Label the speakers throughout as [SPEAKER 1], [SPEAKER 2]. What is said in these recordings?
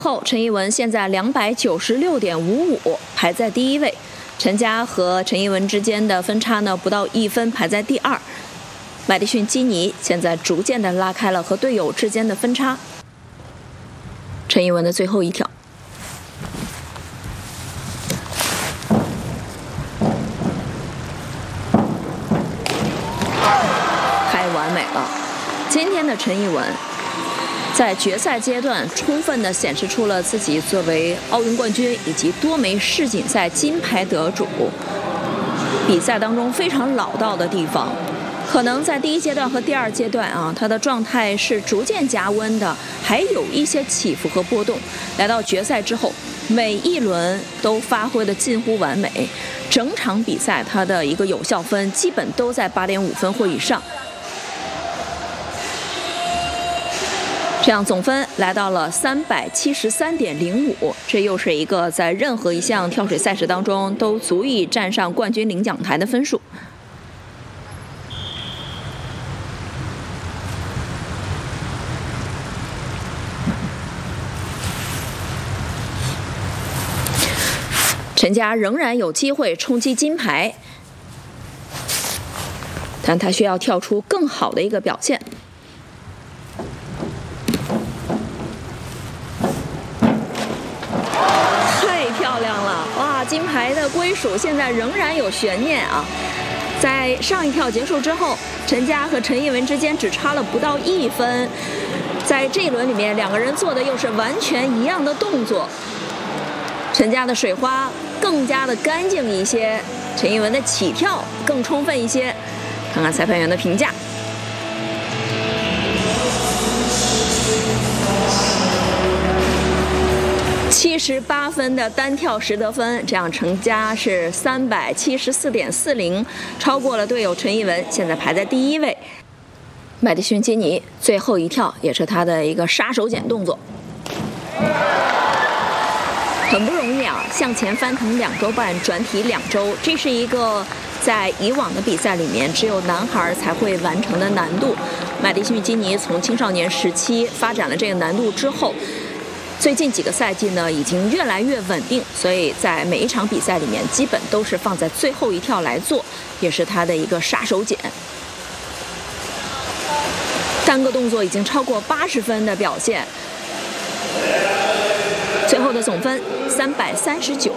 [SPEAKER 1] 后，陈艺文现在296.55排在第一位，陈佳和陈艺文之间的分差呢不到1分，排在第2。麦迪逊基尼现在逐渐的拉开了和队友之间的分差。陈艺文的最后一跳，太完美了！今天的陈艺文在决赛阶段充分地显示出了自己作为奥运冠军以及多枚世锦赛金牌得主，比赛当中非常老道的地方。可能在第一阶段和第二阶段他的状态是逐渐加温的，还有一些起伏和波动。来到决赛之后，每一轮都发挥得近乎完美，整场比赛他的一个有效分基本都在8.5分或以上。这样总分来到了373.05，这又是一个在任何一项跳水赛事当中都足以站上冠军领奖台的分数。陈佳仍然有机会冲击金牌，但他需要跳出更好的一个表现。太漂亮了！哇，金牌的归属现在仍然有悬念啊！在上一跳结束之后，陈佳和陈艺文之间只差了不到1分，在这一轮里面，两个人做的又是完全一样的动作。陈佳的水花更加的干净一些，陈艺文的起跳更充分一些。看看裁判员的评价。78分的单跳10得分，这样陈佳是374.40，超过了队友陈艺文，现在排在第1位。麦迪逊基尼最后一跳也是他的一个杀手锏动作。很不容易啊，向前翻腾2周半，转体2周，这是一个在以往的比赛里面只有男孩才会完成的难度。麦迪逊基尼从青少年时期发展了这个难度之后，最近几个赛季呢已经越来越稳定，所以在每一场比赛里面基本都是放在最后一跳来做，也是他的一个杀手锏。单个动作已经超过80分的表现。最后的总分339。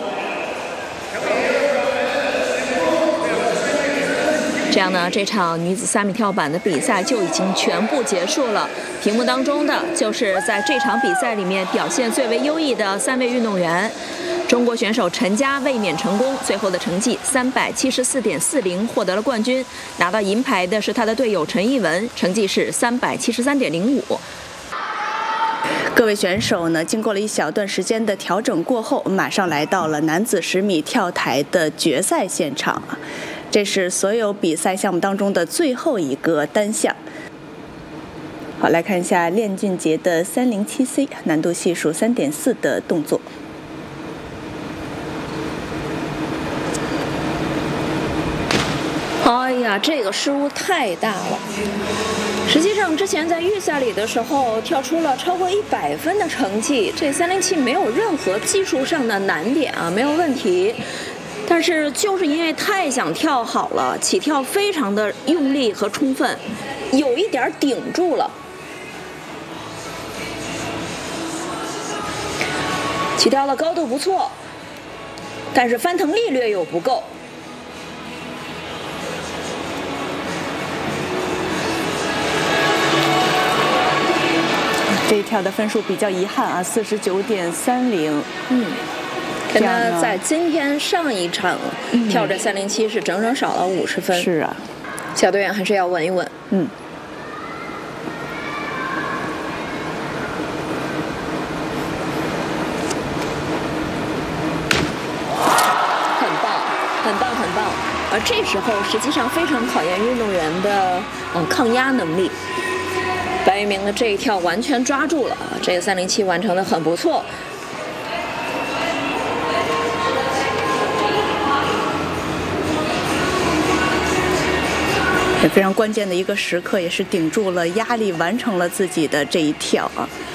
[SPEAKER 1] 这样呢，这场女子3米跳板的比赛就已经全部结束了。屏幕当中的就是在这场比赛里面表现最为优异的3位运动员。中国选手陈佳卫冕成功，最后的成绩374.40获得了冠军。拿到银牌的是他的队友陈艺文，成绩是373.05。
[SPEAKER 2] 各位选手呢，经过了一小段时间的调整过后，马上来到了男子10米跳台的决赛现场。这是所有比赛项目当中的最后一个单项。好，来看一下练俊杰的307C 难度系数3.4的动作。
[SPEAKER 1] 哎呀，这个失误太大了。实际上，之前在预赛里的时候跳出了超过100分的成绩，这307没有任何技术上的难点啊，没有问题。但是就是因为太想跳好了，起跳非常的用力和充分，有一点顶住了。起跳的高度不错，但是翻腾力略有不够。
[SPEAKER 2] 这一跳的分数比较遗憾啊，49.30。
[SPEAKER 1] 跟他在今天上一场跳这307是整整少了50分。
[SPEAKER 2] 是啊，
[SPEAKER 1] 小队员还是要稳一稳。很棒，很棒，很棒。而这时候实际上非常考验运动员的抗压能力。白玉明的这一跳完全抓住了，这个307完成的很不错。
[SPEAKER 2] 非常关键的一个时刻，也是顶住了压力，完成了自己的这一跳啊。